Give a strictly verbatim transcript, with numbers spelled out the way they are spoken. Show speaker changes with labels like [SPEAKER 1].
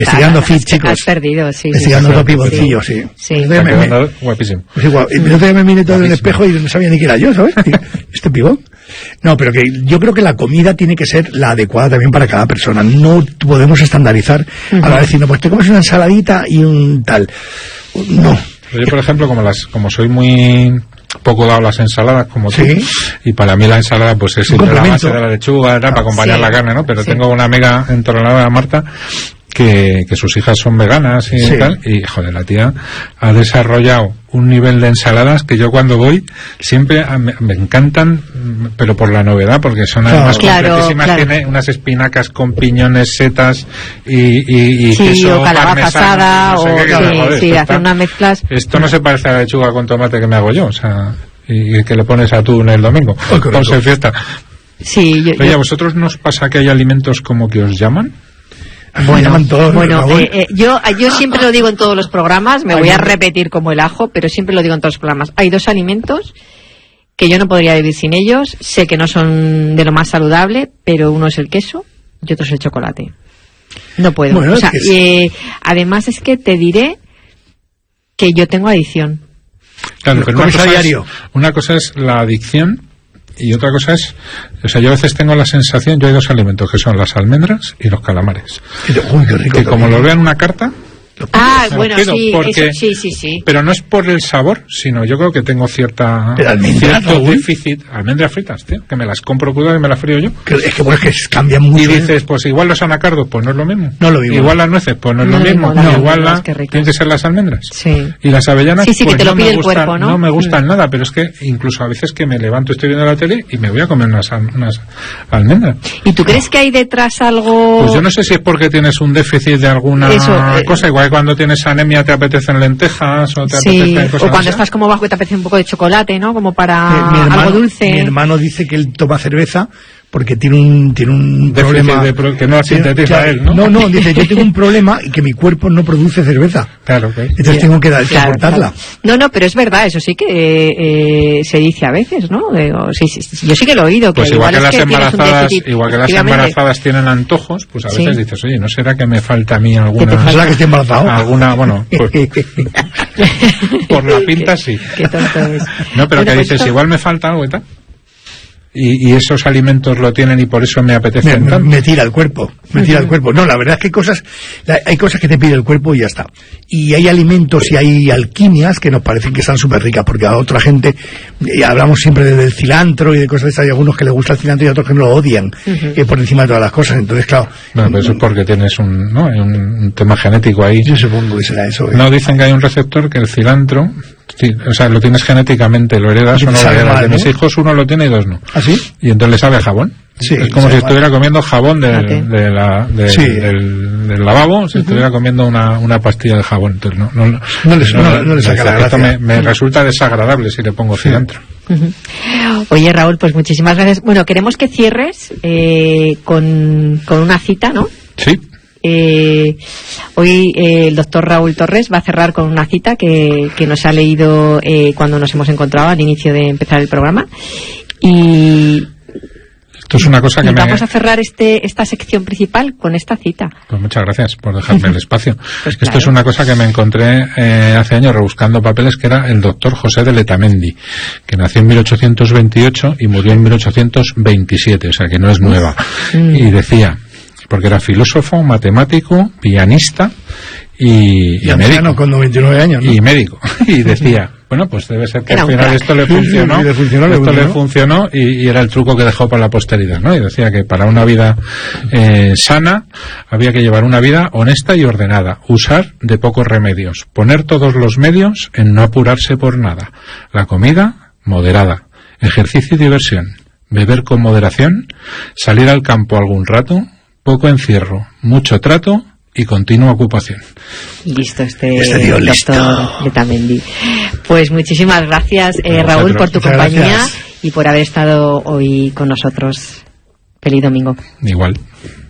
[SPEAKER 1] Estoy dando fit, chicos.
[SPEAKER 2] Has perdido, sí.
[SPEAKER 1] Estoy dando dos pivoncillos, sí.
[SPEAKER 2] Sí.
[SPEAKER 3] Está quedando guapísimo.
[SPEAKER 1] Pues igual, el otro día me miré todo en el espejo y no sabía ni qué era yo, ¿sabes? Este pivot. No, pero que yo creo que la comida tiene que ser la adecuada también para cada persona. No podemos estandarizar uh-huh. a la hora de decir, no, pues te comes una ensaladita y un tal. No.
[SPEAKER 3] Yo, por ejemplo, como las, como soy muy poco dado a las ensaladas, como tú,
[SPEAKER 1] ¿sí?
[SPEAKER 3] Y para mí la ensalada pues es siempre la base de la lechuga, ¿verdad? Para acompañar sí. la carne, ¿no? Pero sí. tengo una amiga entrenadora, Marta, que, que sus hijas son veganas y sí. tal, y joder, la tía ha desarrollado un nivel de ensaladas que yo cuando voy siempre me, me encantan, pero por la novedad, porque son además
[SPEAKER 2] claro,
[SPEAKER 3] completísimas,
[SPEAKER 2] claro.
[SPEAKER 3] tiene unas espinacas con piñones, setas y, y, y
[SPEAKER 2] sí,
[SPEAKER 3] queso
[SPEAKER 2] o calabaza asada,
[SPEAKER 3] no sé
[SPEAKER 2] o
[SPEAKER 3] qué,
[SPEAKER 2] sí,
[SPEAKER 3] joder,
[SPEAKER 2] sí,
[SPEAKER 3] está,
[SPEAKER 2] hacer unas mezclas.
[SPEAKER 3] Esto no se parece a la lechuga con tomate que me hago yo, o sea, y que le pones atún el domingo, ponse en fiesta.
[SPEAKER 2] Sí, yo,
[SPEAKER 3] Oye,
[SPEAKER 2] yo...
[SPEAKER 3] ¿a vosotros nos pasa que hay alimentos como que os llaman?
[SPEAKER 2] Bueno,
[SPEAKER 1] todos,
[SPEAKER 2] bueno eh, eh, yo, yo siempre lo digo en todos los programas, me
[SPEAKER 1] Ay,
[SPEAKER 2] voy a
[SPEAKER 1] no.
[SPEAKER 2] repetir como el ajo, pero siempre lo digo en todos los programas. Hay dos alimentos que yo no podría vivir sin ellos, sé que no son de lo más saludable, pero uno es el queso y otro es el chocolate. No puedo.
[SPEAKER 1] Bueno,
[SPEAKER 2] o sea,
[SPEAKER 1] es...
[SPEAKER 2] eh, además es que te diré que yo tengo adicción.
[SPEAKER 3] Claro, pero una cosa,
[SPEAKER 1] diario.
[SPEAKER 3] es, una cosa es la adicción y otra cosa es, o sea, yo a veces tengo la sensación, yo hay dos alimentos que son las almendras y los calamares.
[SPEAKER 1] Uy, qué rico,
[SPEAKER 3] que como lo veo en una carta,
[SPEAKER 2] ah, bueno,
[SPEAKER 3] pido,
[SPEAKER 2] sí,
[SPEAKER 3] porque,
[SPEAKER 2] eso, sí, sí, sí.
[SPEAKER 3] Pero no es por el sabor, sino yo creo que tengo cierta cierto déficit. Almendras fritas, tío, que me las compro crudas y me las frío yo.
[SPEAKER 1] Que, es que, bueno, es que cambian mucho.
[SPEAKER 3] Y dices, pues igual los anacardos, pues no es lo mismo.
[SPEAKER 1] No lo mismo.
[SPEAKER 3] Igual las nueces, pues no es
[SPEAKER 2] no
[SPEAKER 3] lo mismo.
[SPEAKER 2] No,
[SPEAKER 3] igual la,
[SPEAKER 2] tienen
[SPEAKER 3] que ser las almendras.
[SPEAKER 2] Sí.
[SPEAKER 3] Y las avellanas,
[SPEAKER 2] sí, sí,
[SPEAKER 3] pues
[SPEAKER 2] que te lo
[SPEAKER 3] no,
[SPEAKER 2] pide
[SPEAKER 3] me
[SPEAKER 2] el
[SPEAKER 3] gustan,
[SPEAKER 2] cuerpo, ¿no?
[SPEAKER 3] no me gustan
[SPEAKER 2] mm.
[SPEAKER 3] nada, pero es que incluso a veces que me levanto, estoy viendo la tele y me voy a comer unas, unas almendras.
[SPEAKER 2] ¿Y tú crees que hay detrás algo...?
[SPEAKER 3] Pues yo no sé si es porque tienes un déficit de alguna
[SPEAKER 2] Eso, eh,
[SPEAKER 3] cosa, igual que cuando tienes anemia te apetecen lentejas o te
[SPEAKER 2] sí,
[SPEAKER 3] apetecen cosas
[SPEAKER 2] o cuando
[SPEAKER 3] así.
[SPEAKER 2] estás como bajo y te apetece un poco de chocolate, ¿no? Como para
[SPEAKER 1] mi, mi hermano,
[SPEAKER 2] algo dulce.
[SPEAKER 1] Mi hermano dice que él toma cerveza porque tiene un tiene un
[SPEAKER 3] déficit
[SPEAKER 1] problema
[SPEAKER 3] de pro, que no sintetiza
[SPEAKER 1] claro,
[SPEAKER 3] él, ¿no?
[SPEAKER 1] No, no, dice, yo tengo un problema y que mi cuerpo no produce cerveza.
[SPEAKER 3] Claro, okay.
[SPEAKER 1] Entonces
[SPEAKER 2] sí,
[SPEAKER 1] tengo que, dar,
[SPEAKER 2] claro,
[SPEAKER 1] que aportarla.
[SPEAKER 2] Claro. No, no, pero es verdad, eso sí que eh, se dice a veces, ¿no? Digo, sí, sí, yo sí que lo he oído. Que
[SPEAKER 3] pues igual,
[SPEAKER 2] igual
[SPEAKER 3] que
[SPEAKER 2] es
[SPEAKER 3] las
[SPEAKER 2] que
[SPEAKER 3] embarazadas, igual que las embarazadas tienen antojos, pues a veces sí. dices, oye, ¿no será que me falta a mí alguna...
[SPEAKER 1] ¿Será que estoy embarazado?
[SPEAKER 3] Alguna, bueno, pues, por la pinta sí.
[SPEAKER 2] Qué tonto es.
[SPEAKER 3] No, pero
[SPEAKER 2] bueno,
[SPEAKER 3] que
[SPEAKER 2] pues
[SPEAKER 3] dices,
[SPEAKER 2] esto...
[SPEAKER 3] igual me falta algo y tal. Y, y esos alimentos lo tienen y por eso me apetece
[SPEAKER 1] me,
[SPEAKER 3] tanto.
[SPEAKER 1] me tira el cuerpo, me tira el cuerpo. No, la verdad es que hay cosas, hay cosas que te pide el cuerpo y ya está. Y hay alimentos y hay alquimias que nos parecen que están súper ricas, porque a otra gente, y hablamos siempre del cilantro y de cosas de esas, hay algunos que les gusta el cilantro y otros que no lo odian, uh-huh. eh, por encima de todas las cosas. Entonces, claro.
[SPEAKER 3] Bueno, pero eso es porque tienes un, ¿no? Hay un tema genético ahí.
[SPEAKER 1] Yo supongo que será eso. ¿eh?
[SPEAKER 3] No, dicen que hay un receptor que el cilantro, sí, o sea, lo tienes genéticamente, lo heredas o no lo heredas. Mal, de ¿no? mis hijos uno lo tiene y dos no.
[SPEAKER 1] ¿Ah, sí?
[SPEAKER 3] Y entonces le sabe a jabón.
[SPEAKER 1] Sí,
[SPEAKER 3] es como si
[SPEAKER 1] mal.
[SPEAKER 3] estuviera comiendo jabón de,
[SPEAKER 2] okay.
[SPEAKER 3] de la, de,
[SPEAKER 1] sí.
[SPEAKER 3] del, del lavabo, si uh-huh. estuviera comiendo una, una pastilla de jabón. Entonces no, no,
[SPEAKER 1] no, les, no, no, no les saca la gracia.
[SPEAKER 3] Esto me, me uh-huh. resulta desagradable si le pongo sí. cilantro.
[SPEAKER 2] Uh-huh. Oye, Raúl, pues muchísimas gracias. Bueno, queremos que cierres eh, con, con una cita, ¿no?
[SPEAKER 3] Sí.
[SPEAKER 2] Eh, hoy eh, el doctor Raúl Torres va a cerrar con una cita que, que nos ha leído eh, cuando nos hemos encontrado al inicio de empezar el programa. Y...
[SPEAKER 3] Esto es una cosa que
[SPEAKER 2] y
[SPEAKER 3] me...
[SPEAKER 2] vamos a cerrar este, esta sección principal con esta cita.
[SPEAKER 3] Pues muchas gracias por dejarme el espacio.
[SPEAKER 2] Pues
[SPEAKER 3] Esto
[SPEAKER 2] claro.
[SPEAKER 3] es una cosa que me encontré eh, hace años rebuscando papeles, que era el doctor José de Letamendi, que nació en mil ochocientos veintiocho y murió en mil ochocientos veintisiete, o sea que no es nueva. Mm. Y decía, porque era filósofo, matemático, pianista y,
[SPEAKER 1] y,
[SPEAKER 3] y médico.
[SPEAKER 1] Con noventa y nueve años, ¿no?
[SPEAKER 3] Y médico. Y decía... Bueno, pues debe ser que
[SPEAKER 2] era
[SPEAKER 3] al final
[SPEAKER 2] crack.
[SPEAKER 3] esto le funcionó,
[SPEAKER 1] sí, sí, le funcionó
[SPEAKER 3] esto
[SPEAKER 1] le funcionó.
[SPEAKER 3] le funcionó y, y era el truco que dejó para la posteridad, ¿no? Y decía que para una vida eh, sana había que llevar una vida honesta y ordenada, usar de pocos remedios, poner todos los medios en no apurarse por nada, la comida moderada, ejercicio y diversión, beber con moderación, salir al campo algún rato, poco encierro, mucho trato y continua ocupación.
[SPEAKER 2] Listo, este,
[SPEAKER 1] este tío
[SPEAKER 2] doctor
[SPEAKER 1] listo.
[SPEAKER 2] Letamendi. Pues muchísimas gracias, eh, Raúl, por tu
[SPEAKER 1] Muchas
[SPEAKER 2] compañía
[SPEAKER 1] gracias.
[SPEAKER 2] y por haber estado hoy con nosotros. Feliz domingo.
[SPEAKER 3] Igual.